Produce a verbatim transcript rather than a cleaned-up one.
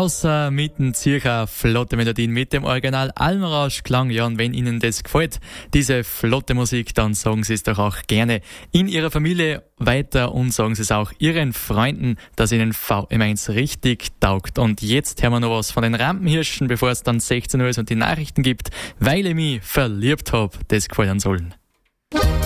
Außer mit dem Zürcher flotte Melodien mit dem Original Almenrausch Klang. Ja, und wenn Ihnen das gefällt, diese flotte Musik, dann sagen Sie es doch auch gerne in Ihrer Familie weiter und sagen Sie es auch Ihren Freunden, dass Ihnen V M eins richtig taugt. Und jetzt hören wir noch was von den Rampenhirschen, bevor es dann sechzehn Uhr ist und die Nachrichten gibt, weil ich mich verliebt hab. Das gefällt Ihnen sollen.